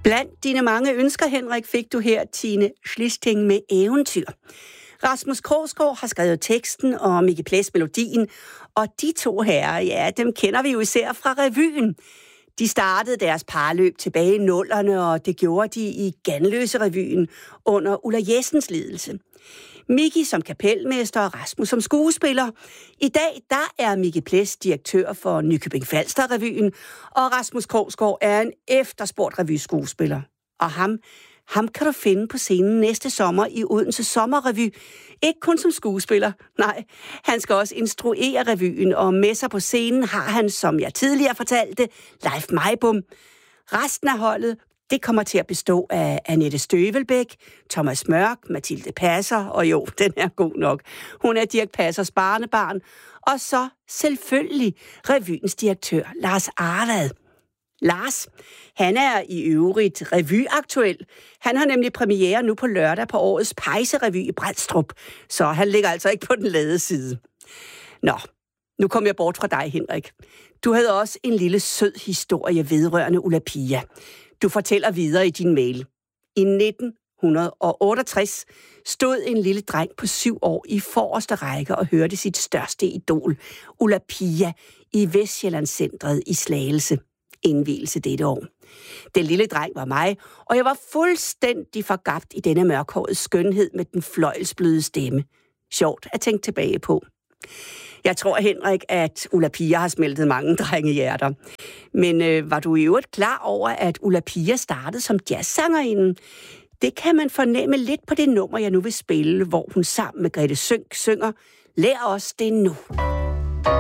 Blandt dine mange ønsker, Henrik, fik du her Tine Schlisting med Eventyr. Rasmus Krogsgaard har skrevet teksten og Micke Pless melodien, og de to herrer, ja, dem kender vi jo især fra revyen. De startede deres parløb tilbage i 00'erne, og det gjorde de i Ganløse-revyen under Ulla Jessens ledelse. Micke som kapelmester og Rasmus som skuespiller. I dag, der er Micke Pless direktør for Nykøbing Falster-revyen, og Rasmus Krogsgaard er en efterspurgt revyskuespiller. Og ham kan du finde på scenen næste sommer i Odense Sommerrevy. Ikke kun som skuespiller, nej, han skal også instruere revyen, og med sig på scenen har han, som jeg tidligere fortalte, Leif Meibom. Resten af holdet, det kommer til at bestå af Annette Støvelbæk, Thomas Mørk, Mathilde Passer, og jo, den er god nok. Hun er Dirch Passers barnebarn, og så selvfølgelig revyens direktør, Lars Arvad. Lars, han er i øvrigt revyaktuel. Han har nemlig premiere nu på lørdag på årets Pejserevy i Brædstrup, så han ligger altså ikke på den lade side. Nå, nu kom jeg bort fra dig, Henrik. Du havde også en lille sød historie vedrørende Ulla Pia. Du fortæller videre i din mail. I 1968 stod en lille dreng på 7 år i forreste række og hørte sit største idol, Ulla Pia, i Vestsjællandscentret i Slagelse. Indvielse dette år. Den lille dreng var mig, og jeg var fuldstændig forgabt i denne mørkhårede skønhed med den fløjelsbløde stemme. Sjovt at tænke tilbage på. Jeg tror, Henrik, at Ulla Pia har smeltet mange drengehjerter. Men var du i øvrigt klar over, at Ulla Pia startede som jazzsangerinde? Det kan man fornemme lidt på det nummer, jeg nu vil spille, hvor hun sammen med Grete Sønck synger "Lær os det nu".